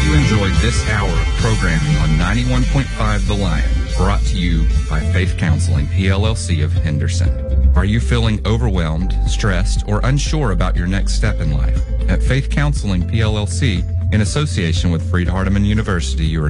you enjoyed this hour of programming on 91.5 The Lion, brought to you by Faith Counseling, PLLC of Henderson. Are you feeling overwhelmed, stressed, or unsure about your next step in life? At Faith Counseling, PLLC, in association with Freed Hardeman University, you are